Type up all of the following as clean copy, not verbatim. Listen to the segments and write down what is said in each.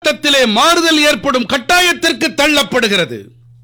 காலகட்டத்திலே மாறுதல் ஏற்படும் கட்டாயத்திற்கு தள்ளப்படுகிறது.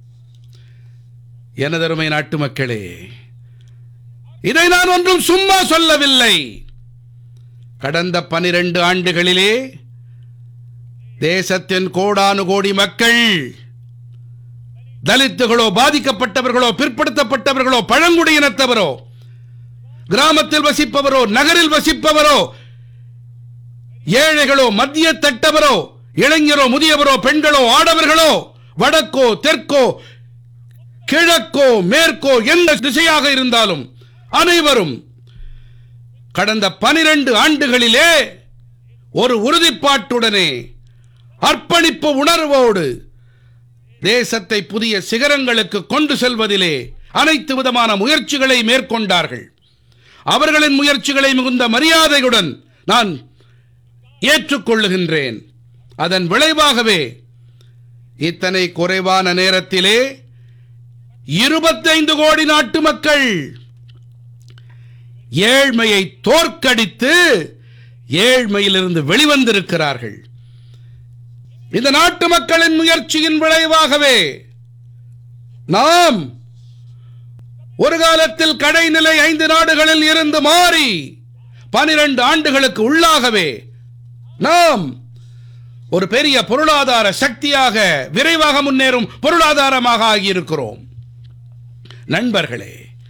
எனதருமை நாட்டு மக்களே, இதை நான் ஒன்றும் சும்மா சொல்லவில்லை. கடந்த 12 ஆண்டுகளிலே தேசத்தின் கோடானு கோடி மக்கள், தலித்துகளோ, பாதிக்கப்பட்டவர்களோ, பிற்படுத்தப்பட்டவர்களோ, பழங்குடியினத்தவரோ, கிராமத்தில் வசிப்பவரோ, நகரில் வசிப்பவரோ, ஏழைகளோ, மத்திய தட்டவரோ, இளைஞரோ, முதியவரோ, பெண்களோ, ஆடவர்களோ, வடக்கோ, தெற்கோ, கிழக்கோ, மேற்கோ, எந்த திசையாக இருந்தாலும் அனைவரும் கடந்த 12 ஆண்டுகளிலே ஒரு உறுதிப்பாட்டுடனே, அர்ப்பணிப்பு உணர்வோடு தேசத்தை புதிய சிகரங்களுக்கு கொண்டு செல்வதிலே அனைத்து விதமான முயற்சிகளை மேற்கொண்டார்கள். அவர்களின் முயற்சிகளை மிகுந்த மரியாதையுடன் நான் ஏற்றுக்கொள்ளுகின்றேன். அதன் விளைவாகவே இத்தனை குறைவான நேரத்திலே 25 கோடி நாட்டு மக்கள் ஏழ்மையை தோற்கடித்து ஏழ்மையிலிருந்து வெளிவந்திருக்கிறார்கள். இந்த நாட்டு மக்களின் முயற்சியின் விளைவாகவே நாம் ஒரு காலத்தில் கடைநிலை 5 நாடுகளில் இருந்து மாறி 12 ஆண்டுகளுக்கு உள்ளாகவே நாம் ஒரு பெரிய பொருளாதார சக்தியாக, விரைவாக முன்னேறும் பொருளாதாரமாக ஆகியிருக்கிறோம். நண்பர்களே,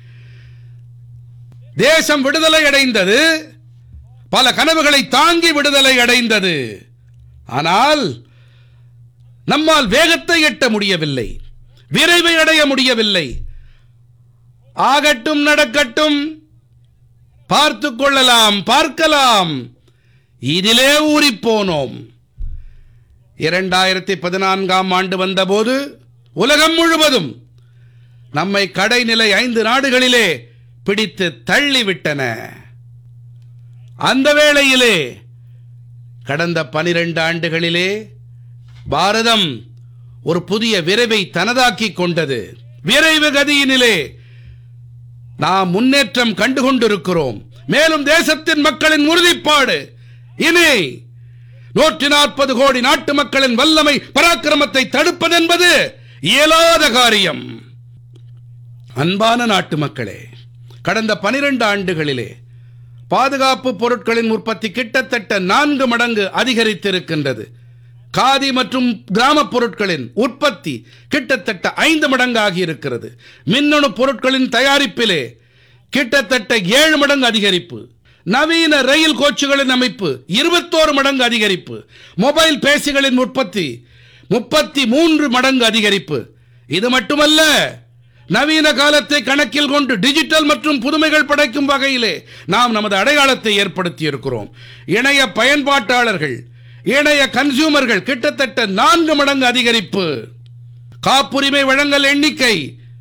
தேசம் விடுதலை அடைந்தது, பல கனவுகளை தாங்கி விடுதலை அடைந்தது. ஆனால் நம்மால் வேகத்தை எட்ட முடியவில்லை, விரைவை அடைய முடியவில்லை. ஆகட்டும், நடக்கட்டும், பார்த்துக் கொள்ளலாம், பார்க்கலாம், இதிலே ஊறிப்போனோம். 2014ஆம் ஆண்டு வந்தபோது உலகம் முழுவதும் நம்மை கடைநிலை 5 நாடுகளிலே பிடித்து தள்ளிவிட்டன. அந்த வேளையிலே கடந்த 12 ஆண்டுகளிலே பாரதம் ஒரு புதிய விரைவை தனதாக்கிக் கொண்டது. விரைவு கதியினிலே நாம் முன்னேற்றம் கண்டுகொண்டிருக்கிறோம். மேலும் தேசத்தின் மக்களின் உறுதிப்பாடு இனி 140 கோடி நாட்டு மக்களின் வல்லமை, பராக்கிரமத்தை தடுப்பதென்பது இயலாத காரியம். அன்பான நாட்டு மக்களே, கடந்த 12 ஆண்டுகளிலே பாதுகாப்பு பொருட்களின் உற்பத்தி கிட்டத்தட்ட 4 மடங்கு அதிகரித்திருக்கின்றது. காதி மற்றும் கிராமப் பொருட்களின் உற்பத்தி கிட்டத்தட்ட 5 மடங்கு ஆகியிருக்கிறது. மின்னணு பொருட்களின் தயாரிப்பிலே கிட்டத்தட்ட 7 மடங்கு அதிகரிப்பு. நவீன ரயில் கோச்சுகளின் அமைப்பு 21 மடங்கு அதிகரிப்பு. மொபைல் பேசிகளின் உற்பத்தி 33 மடங்கு அதிகரிப்பு. இது மட்டுமல்ல, நவீன காலத்தை கணக்கில் கொண்டு டிஜிட்டல் மற்றும் புதுமைகள் படைக்கும் வகையிலே நாம் நமது அடையாளத்தை ஏற்படுத்தி இருக்கிறோம். இணைய பயன்பாட்டாளர்கள், இணைய கன்சூமர்கள் கிட்டத்தட்ட 4 மடங்கு அதிகரிப்பு. காப்புரிமை வழங்கல் எண்ணிக்கை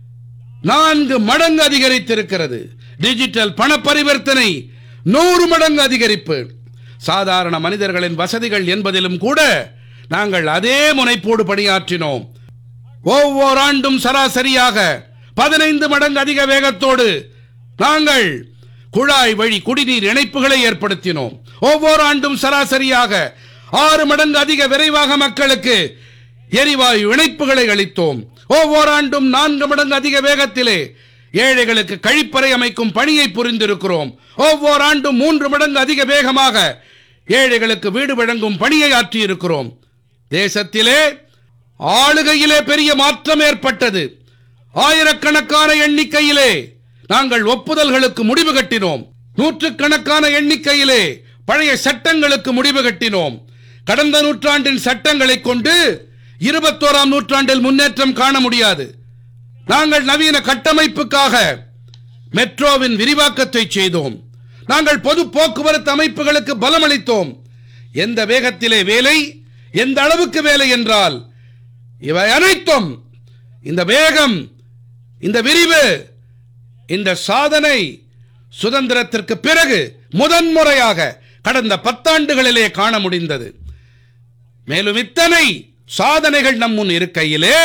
4 மடங்கு அதிகரித்திருக்கிறது. டிஜிட்டல் பண பரிவர்த்தனை 100 மடங்கு அதிகரிப்பு. சாதாரண மனிதர்களின் வசதிகள் என்பதிலும் கூட நாங்கள் அதே முனைப்போடு பணியாற்றினோம். ஒவ்வொரு ஆண்டும் சராசரியாக 15 மடங்கு அதிக வேகத்தோடு நாங்கள் குழாய் வழி குடிநீர் இணைப்புகளை ஏற்படுத்தினோம். ஒவ்வொரு ஆண்டும் சராசரியாக 6 மடங்கு அதிக விரைவாக மக்களுக்கு எரிவாயு இணைப்புகளை அளித்தோம். ஒவ்வொரு ஆண்டும் 4 மடங்கு அதிக வேகத்திலே ஏழைகளுக்கு கழிப்பறை அமைக்கும் பணியை புரிந்திருக்கிறோம். ஒவ்வொரு ஆண்டும் 3 மடங்கு அதிக வேகமாக ஏழைகளுக்கு வீடு வழங்கும் பணியை ஆற்றியிருக்கிறோம். தேசத்திலே ஆளுகையிலே பெரிய மாற்றம் ஏற்பட்டது. ஆயிரக்கணக்கான எண்ணிக்கையிலே நாங்கள் ஒப்புதல்களுக்கு முடிவு கட்டினோம். நூற்றுக்கணக்கான எண்ணிக்கையிலே பழைய சட்டங்களுக்கு முடிவு கட்டினோம். கடந்த நூற்றாண்டின் சட்டங்களை கொண்டு 21ஆம் நூற்றாண்டில் முன்னேற்றம் காண முடியாது. நாங்கள் நவீன கட்டமைப்புக்காக மெட்ரோவின் விரிவாக்கத்தை செய்தோம். நாங்கள் பொது போக்குவரத்து அமைப்புகளுக்கு பலமளித்தோம். எந்த வேகத்திலே வேலை, எந்த அளவுக்கு வேலை என்றால் இவை அனைத்தும், இந்த வேகம், இந்த விரிவு, இந்த சாதனை சுதந்திரத்திற்கு பிறகு முதன்முறையாக கடந்த 10 ஆண்டுகளிலே காண முடிந்தது. மேலும் இத்தனை சாதனைகள் நம் முன் இருக்கையிலே,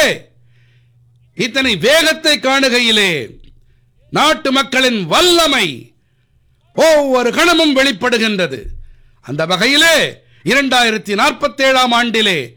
இத்தனை வேகத்தை காணுகையிலே நாட்டு மக்களின் வல்லமை ஒவ்வொரு கணமும் வெளிப்படுகின்றது. அந்த வகையிலே 2047ஆம் ஆண்டிலே